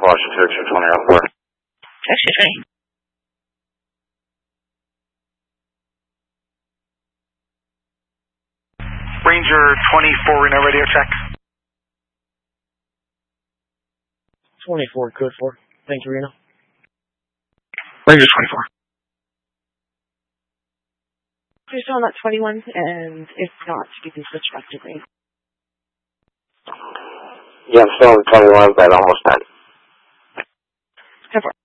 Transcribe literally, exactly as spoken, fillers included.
Washington two twenty on board. Texas twenty. Ranger twenty-four, Reno radio check. twenty-four, code four. Thank you, Reno. Ranger twenty-four. Please on that twenty-one, and if not, you can switch back to green. Yeah, I'm still on twenty-one, but almost done. ten four.